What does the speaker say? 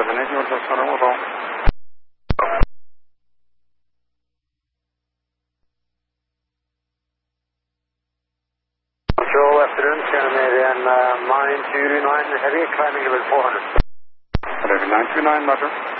minute, you're just center with all. Control afternoon, Santa Marian 929 heavy, climbing level 400. Whatever, 929, Roger.